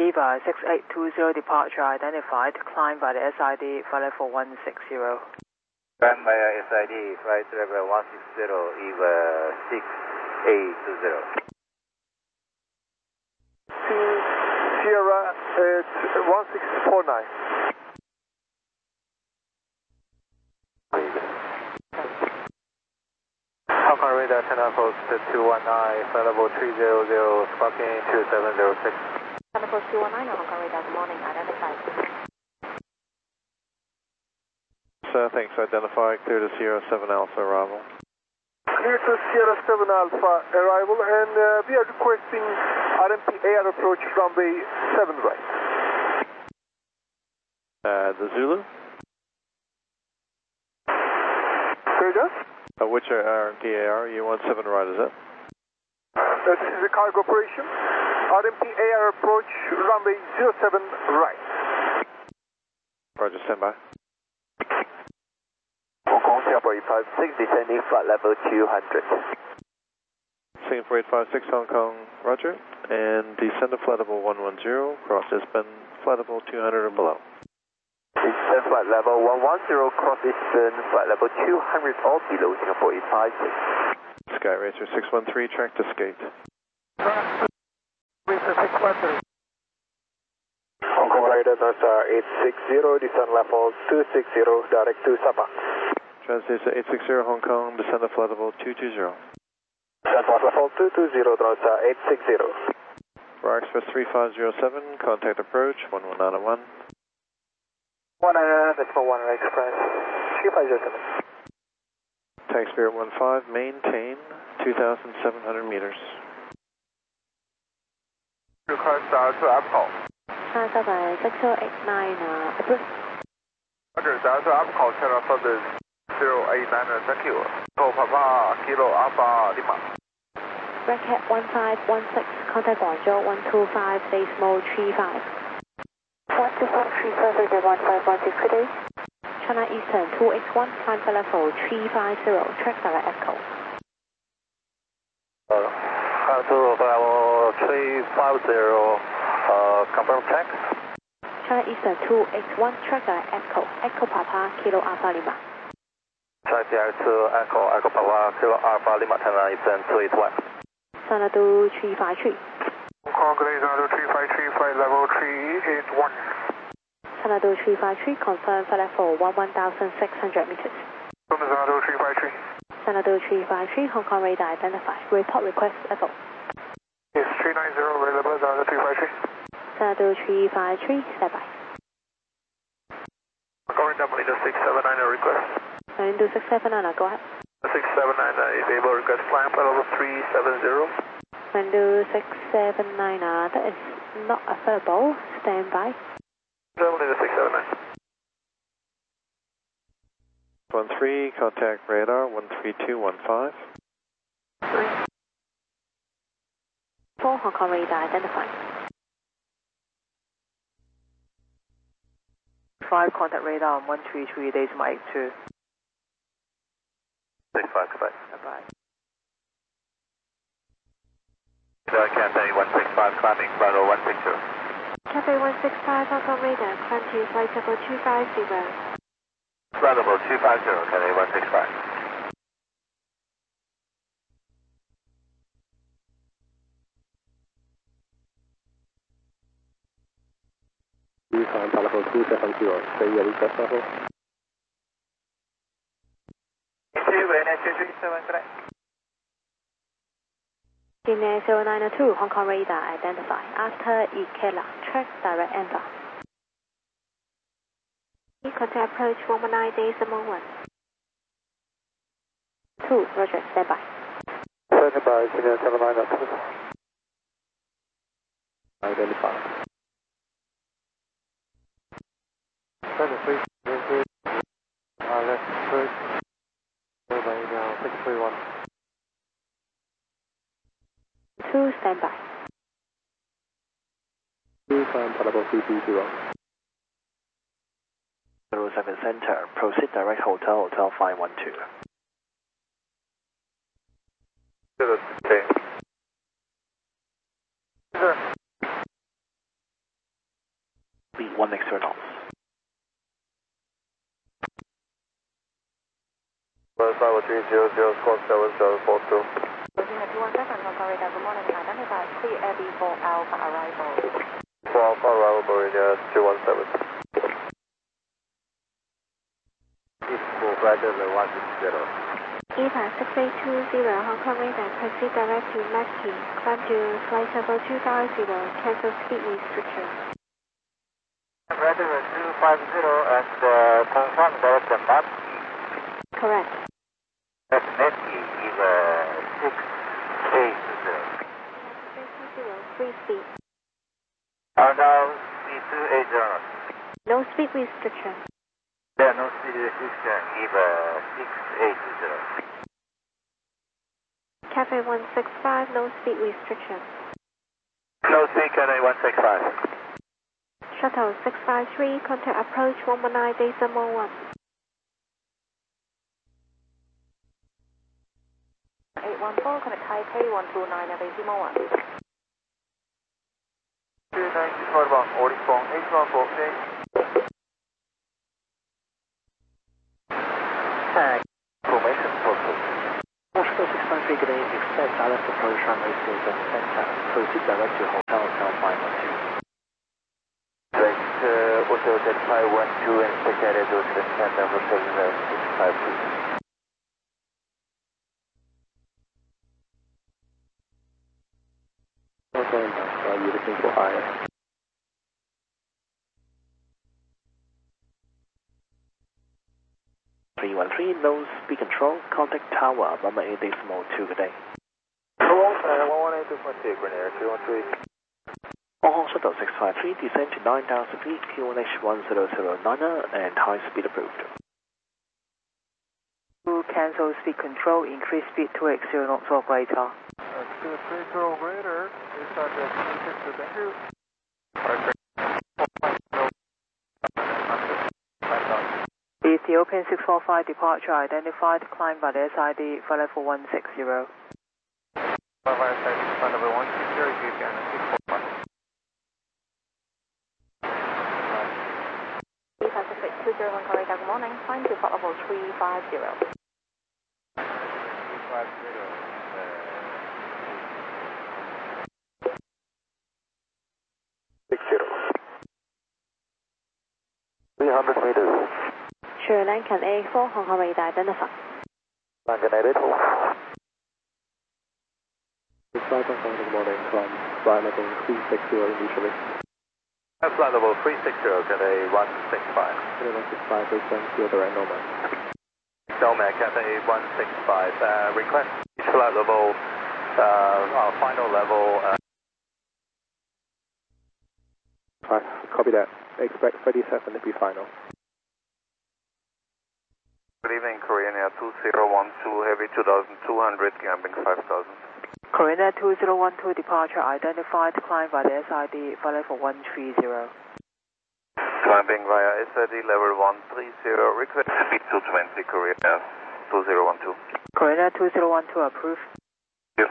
Viva 6820 departure identified, climb by the SID, flight level 160. Climb by SID, flight level 160, EVA 6820. Sierra at 1649. Hong Kong radar, China Post 219, flight level 300, sparking 2706. China Post 219, Hong Kong radar, good morning, identified. Sir, thanks, identified, clear to Sierra 7 Alpha arrival. Clear to Sierra 7 Alpha arrival, and we are requesting RMP air approach runway 7 right. The Zulu? Roger. Which RMP AR? You want 7 right, is it? This is a cargo operation. RMP air approach runway 07 right. Roger, stand by. Hong Kong Singapore 856, descending flight level 200. Singapore 856, Hong Kong, roger. And descend to flight level 110, cross Eastbourne, flight level 200 or below. Descend flight level 110, cross Eastbourne, flight level 200 or below, Singapore 856. Sky Racer 613, track to skate. Racer 613. Hong Kong radar, NASA 860, descend level 260, direct to Sapa. Translator 860, Hong Kong, descend to flight level 220. Descend flight level 220, NASA 860. For Express 3507, contact approach 11901. 1 Decimal 1 Express 3507. Tag Spirit 15, maintain 2,700 meters. Request to Apple. China 6089, approach. Roger, to Apple, Channel Service 089, thank you. Go Papa, Kilo Alpha Lima. Red Cat 1516, contact Guangzhou 125, decimal 35. 125, 1516, good day. China Eastern 281, climb for level 350, track direct echo. To level 350, confirm track. China Eastern 281, track direct echo, Echo Papa, Kilo Alpha Lima. Track direct to Echo, Echo Papa, Kilo Alpha Lima, China Eastern 281. Xanadu 353. Hong Kong, Xanadu 353, flight level 381. Xanadu 353, confirm for level 11,600 meters. From Xanadu 353. Xanadu 353, Hong Kong radar identified. Report request level. Yes, 390 available, Xanadu 353. Xanadu 353, stand by. Hong Kong radar, Malaysia 679 request. Malaysia 679, go ahead. 679 is able to request climb for level 370. Malaysia 679, that is not available. Stand by. Malaysia 679. 13, contact radar 13215. 4 Hong Kong radar identified. 5 contact radar on 133, decimal 82. 65, goodbye. Goodbye. Cathay 165, climbing flight level 160. Cathay 165, Hong Kong radar, climb to flight level 250. Flight level 250, Cathay 165. Climb flight level 270, stay your request level. 237, correct. Guinea 092, Hong Kong radar identified. After Ikela, track direct enter. Contact approach 119, decimal 1. 2, roger, stand by. Stand by, Guinea 092. Identify. 73, left first, by 631. 2, stand by. 2 climb flight level 320. 07 Center, proceed direct Hotel 512. Okay. Sir. 1 extra knots. Bravo 300, squawk 7742. Looking at 217, Hong Kong radar, good morning, identify 3 Air B4 Alpha arrival. 4 Alpha arrival, Meridian 217. Equal Roger, 160. EVA 6820, Hong Kong radar, proceed direct to Mackie, climb to flight level 250, cancel speed restriction. Roger, 250 and confirm direction map. Correct. That's Mackie, EVA 680. 6820, free speed. Now, speed 280. No speed restriction. There no speed restriction, EVA 680. Cafe 165, no speed restriction. No speed, Cafe 165. Shuttle 653, contact approach 119.1. 814, connect Taipei 129 at 1. 294 about 44, 814, Formation purpose. Shuttle 653, good day. Expect direct approach runway 07 center. Proceed direct to Hotel 512. Direct Hotel 512 and expect direct to the center Hotel 652. Are you looking for higher? No speed control, contact tower, Lama 8.2, good day. 118.2, Grenier 213. Hong Kong Shuttle 653, descend to 9,000 feet, QNH 1009 and high speed approved. Cancel speed control, increase speed to 80 knots or greater. 230 greater, is at 260, thank you. Ethiopian 645 departure identified, climb by the SID, flight level 160. Flight level 160, Ethiopian 645. Pacific 20, Hong Kong radar, good morning, climb to flight level 350. 300 meters. Sure, Lankan A4, Hong Kong radar, identify. Lankan 84. Flight Hong Kong, good morning, from flight level 360 initially. Flight level 360, Cathay 165. Cathay 165, return to your direct Nomad. Nomad, Cathay 165. Request flight level, final level. Copy that. Expect 37 to be final. Good evening, Korean Air 2012, heavy 2200, camping 5000. Korean Air 2012 departure identified, climb by the SID, flight level 130. Climbing via SID level 130, request speed 220, Korean Air 2012. Korean Air 2012 approved. Yes.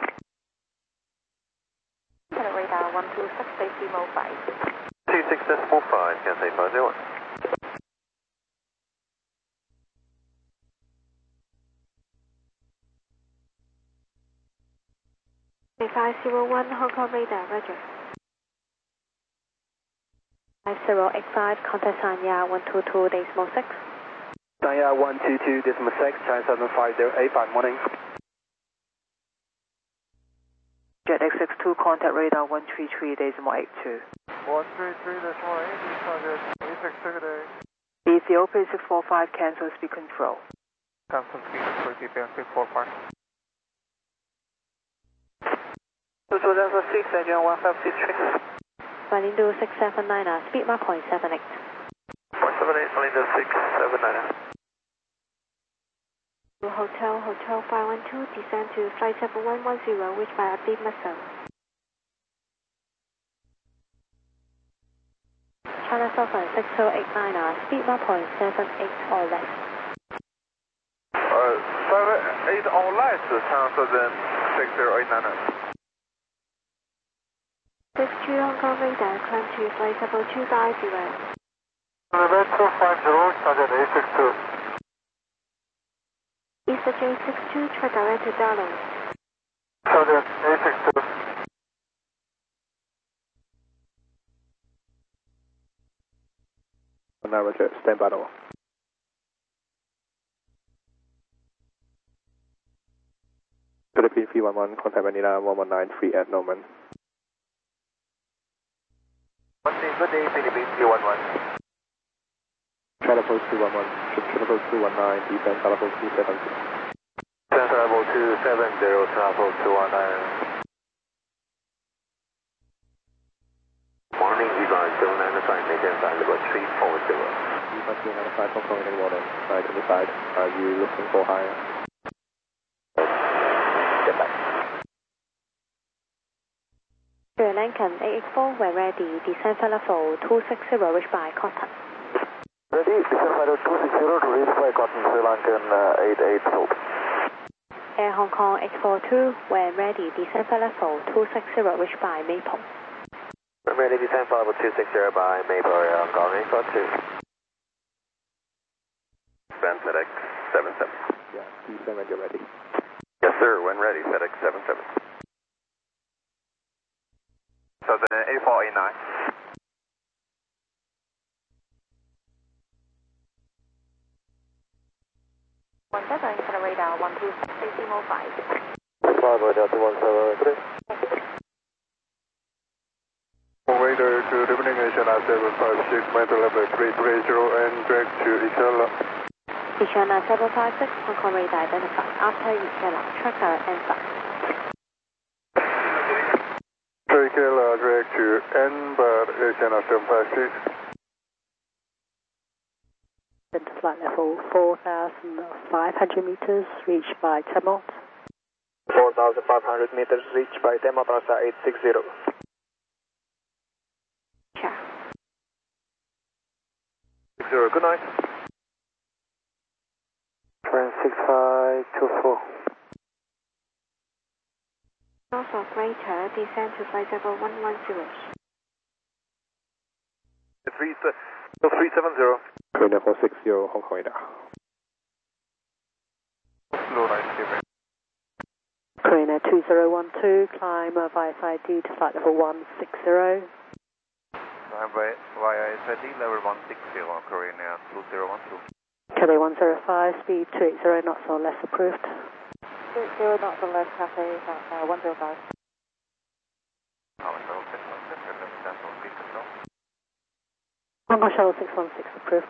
Radar 126, safety mode 5. 26.5, Cathay 501. Cathay 501, Hong Kong radar, roger. 5085, contact Sanya 122.6. Sanya 122.6, China 75085, morning. Jet X62, contact radar 133.82. 133.8, target 862, good day. Ethiopia 645, cancel speed control. Cancel speed for Ethiopian 645. 2006, engine 1563. Valindo 679, speed mark 0.78. 478, Valindo 679. Hotel 512, descend to flight 7110, reach by Abdi Maso. China Southern 6089, speed mark 0.78 or less. 78 or less, China Southern 6089. 62 Hong Kong radar, climb to flight level 250. Level 250, target A62. Easter J62, try direct to Dallas. Target A62. Now Roger, stand by now. Philippine 311, contact Manila 1193 at Norman. Good day, Philippine 311. Telephone 211, telephone 219, descend telephone 270. Descend level 270, telephone 219. Morning, Evan 795, maintain flight level 340. Evan 395, Hong Kong in water, identified. Are you looking for higher? Get back. Lincoln AX4, we're ready. Descend flight level 260, reach by Cotton. Ready, descend flight level 260 to reach by Cotton, Sri Lankan 88 Air Hong Kong X42, we're ready. Descend flight level 260, reach by Maple. I'm ready, descend flight level 260 by Maple, Air Hong Kong X42. Descend FedEx 77. Yeah, descend when you're ready. Yes, sir, when ready, FedEx 77. So the A489. One seven, for the radar 126, 5. 5 radar 2173. Radar to Remaining Asiana 756, mental level 330 and direct to Ishala. Asiana 756, Hong Kong radar identified. After Ishala, track direct and fast. Ishala direct to N-bar Asiana 756. Center flight level 4,500 meters, reached by Temot. 4,500 meters, reached by Temot, Rasa 860. Check. 60, good night. Trend 6524. North operator, descend to flight level 110. 370. Korean 460, Hong Kong radar. Slow 90. Korean 2012, climb via SID to flight level 160. Climb via SID level 160, Korean 2012. Cathay 105, speed 280 knots or less approved. 0 knots or less, Cathay 105. Hong Kong Shuttle 616 approved.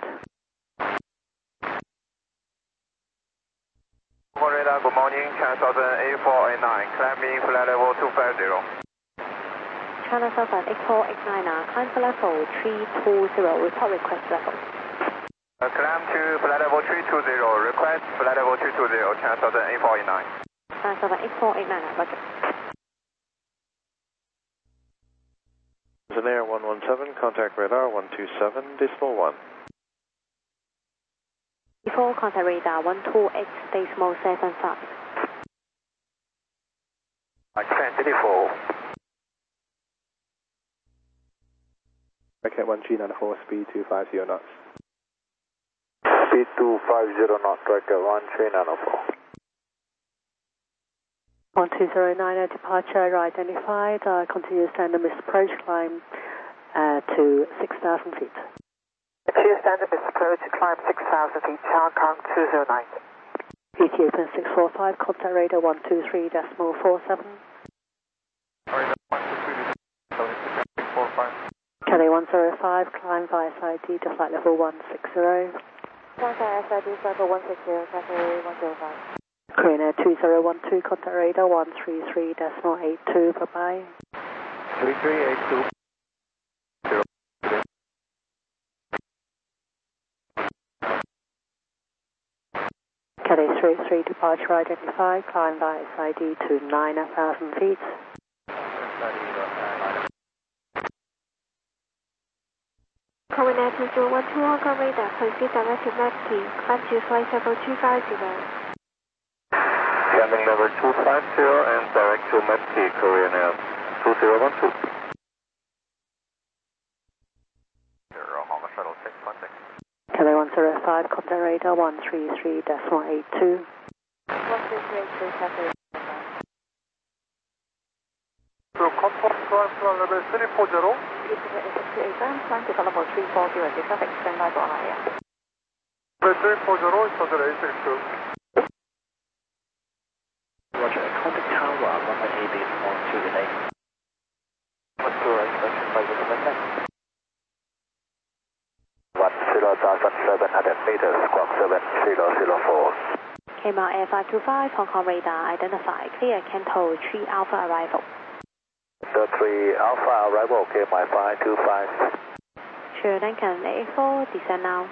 Radar, good morning, China Southern A489, climbing flight level 250. China Southern X489, climb flight level 320, report request level. Climb to flight level 320, request flight level 320, China Southern A489. China Southern X489, roger. Air 117, contact radar 127, decimal 1. Before contact radar 128, decimal 75. Accent 84. Racket 1G94, speed 250 knots. Speed 250 knot, tracker 13904. 1209 departure identified, continue standard miss approach, climb to 6,000 feet. Continue standard miss approach, climb 6,000 feet, Hong Kong 209. PT open 645, contact radar 123.47. Cathay 105, climb via SID to flight level 160. Contact SID level 160, Cathay 105. Korean Air 2012, contact radar 133.82, bye-bye. 3382. Cathay 383, departure identified, climb via SID to 9,000 feet. Korean Air 2012, Hong Kong radar, proceed direct to Mackey, climb to flight level 250. Landing level 250 and direct to Mackey, Korean Air 2012. Hong Kong Shuttle 616. 605, contact radar 133.82. 133.82, Cathay. So contact climb flight level 340. Climb to level 340, the traffic standby for area. 340 is under 862. Roger, contact tower, runway 8 is on to delay. What's your expectation by the commitment? 10,700 meters, squawk 7004. KMAR Air 525, Hong Kong radar identified, clear Canto 3 Alpha arrival. The 3 Alpha arrival, okay, my 525. Sure, Lincoln 84, descend now.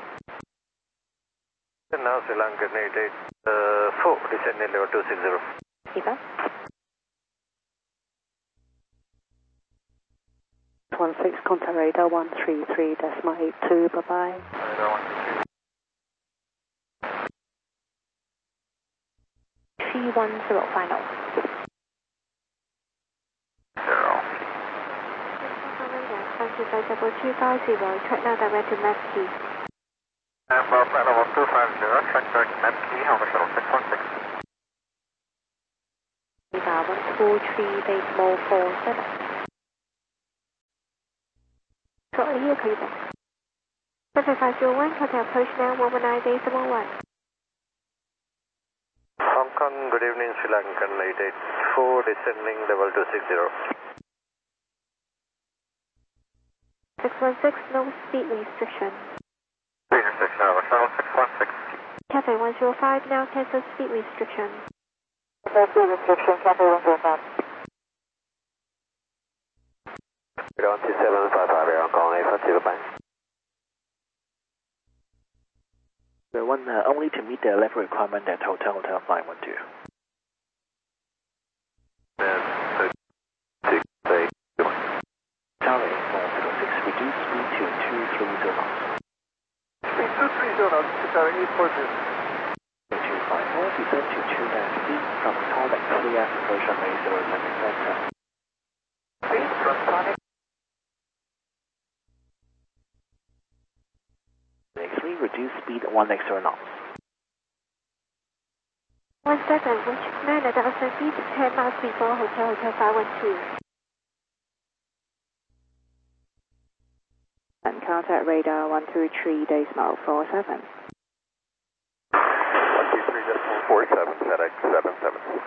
Now Sri Lanka 4, descending level 260. Eva. 16, contact radar 133.82, bye-bye. Radar 133. 310 final. 0. Climb to flight level 250, track now direct to Mesquite. Flight level 250, track direct to Mesquite, Alpha Shuttle 616. Radar 123, decimal 47. Shortly here, clear. Cathay 501, contact approach now 119.1. Hong Kong, good evening, Sri Lankan 884, descending level 260. 616, no speed restriction. Speed restriction, Alpha Shuttle 616. Cathay 105, now cancel speed restriction. No speed restriction, Cathay 105. 12755, Hong Kong, 852, bye. The one only to meet the level requirement at Hotel 512. Tower 406, reduce speed to 230 knots. Speed 230 knots, carrying 840. 254, descend to 2 left speed from Tarmac clear approach runway 07 center. Speed from Tarmac. Next 3, reduce speed 1 extra knots. 1 second, which 9,000 feet, 10 miles before Hotel 512. And contact radar 123.47. 123.47, FedEx 77.